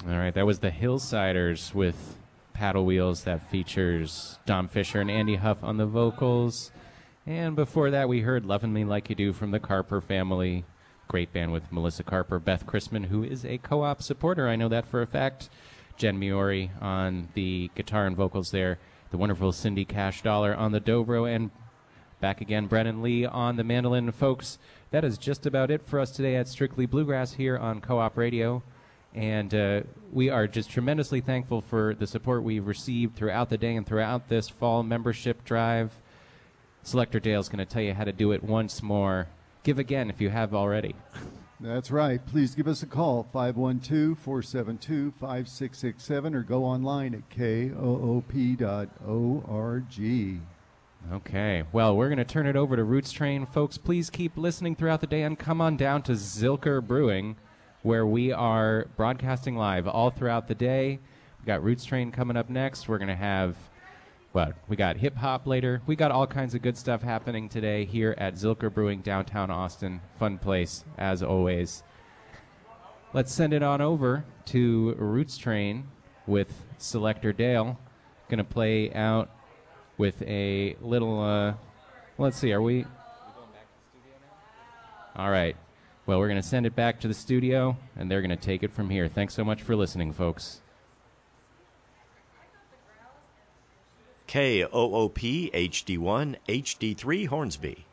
All right, that was the Hillsiders with Paddle Wheels. That features Dom Fisher and Andy Huff on the vocals. And before that, we heard Lovin' Me Like You Do from the Carper family. Great band with Melissa Carper, Beth Chrisman, who is a co-op supporter. I know that for a fact. Jen Miori on the guitar and vocals there. The wonderful Cindy Cash Dollar on the dobro. And back again, Brennan Lee on the mandolin. Folks, that is just about it for us today at Strictly Bluegrass here on Co-op Radio. And we are just tremendously thankful for the support we've received throughout the day and throughout this fall membership drive. Selector Dale's going to tell you how to do it once more. Give again if you have already. That's right. Please give us a call, 512-472-5667, or go online at koop.org. Okay. Well, we're going to turn it over to Roots Train. Folks, please keep listening throughout the day and come on down to Zilker Brewing, where we are broadcasting live all throughout the day. We got Roots Train coming up next. We're going to have, we got hip-hop later. We got all kinds of good stuff happening today here at Zilker Brewing, downtown Austin. Fun place, as always. Let's send it on over to Roots Train with Selector Dale. Going to play out with a little, let's see, are we going back to the studio now? All right. Well, we're going to send it back to the studio, and they're going to take it from here. Thanks so much for listening, folks. KOOP HD1 HD3 Hornsby.